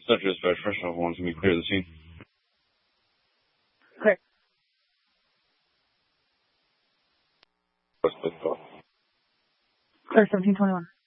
Central Dispatch, fresh off one to be clear the scene. Clear. What's the call? Clear 1721.